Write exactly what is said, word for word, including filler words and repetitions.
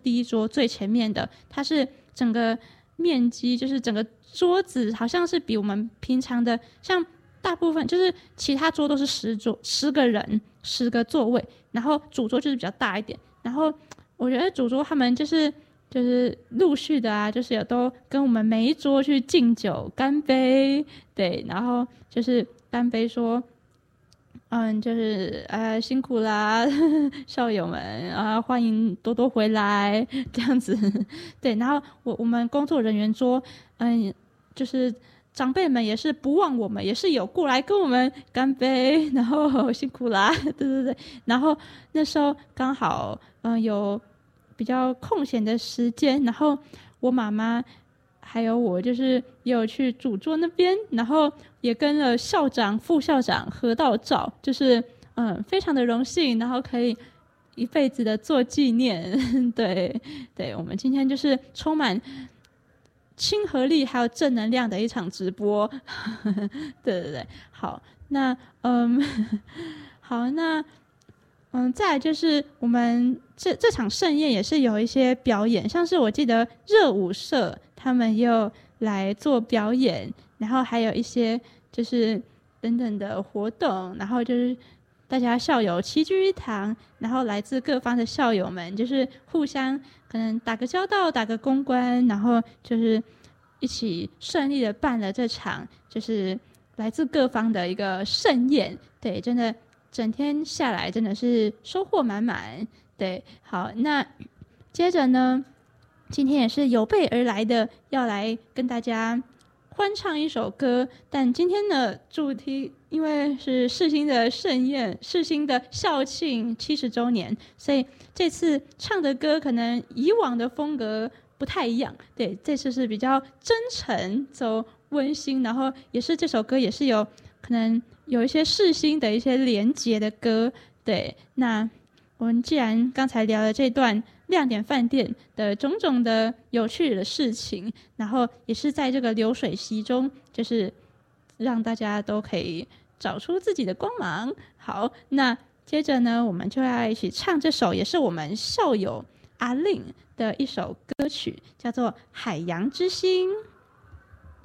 第一桌最前面的，它是整个面积就是整个桌子好像是比我们平常的像大部分就是其他桌都是十桌十个人十个座位，然后主桌就是比较大一点，然后我觉得主桌他们就是就是陆续的啊，就是有都跟我们每一桌去敬酒干杯，对，然后就是干杯说嗯，就是呃辛苦啦，校友们啊，欢迎多多回来这样子。对，然后我我们工作人员说，嗯，就是长辈们也是不忘我们，也是有过来跟我们干杯，然后辛苦啦，对对对。然后那时候刚好嗯有比较空闲的时间，然后我妈妈还有我就是也有去主桌那边，然后也跟了校长副校长合到照，就是嗯非常的荣幸，然后可以一辈子的做纪念。对对，我们今天就是充满亲和力还有正能量的一场直播。对对对，好，那嗯好，那嗯，再来就是我们这这场盛宴也是有一些表演，像是我记得热舞社他们也有来做表演，然后还有一些就是等等的活动，然后就是大家校友齐聚一堂，然后来自各方的校友们就是互相可能打个交道，打个公关，然后就是一起顺利的办了这场就是来自各方的一个盛宴。对，真的整天下来真的是收获满满。对，好，那接着呢，今天也是有备而来的，要来跟大家欢唱一首歌。但今天的主题因为是世新的盛宴，世新的校庆七十周年，所以这次唱的歌可能以往的风格不太一样。对，这次是比较真诚走温馨，然后也是这首歌也是有可能有一些世新的一些连结的歌。对，那我们既然刚才聊了这段亮点饭店的种种的有趣的事情，然后也是在这个流水席中就是让大家都可以找出自己的光芒。好，那接着呢我们就要一起唱这首也是我们校友阿令的一首歌曲，叫做《海洋之心》。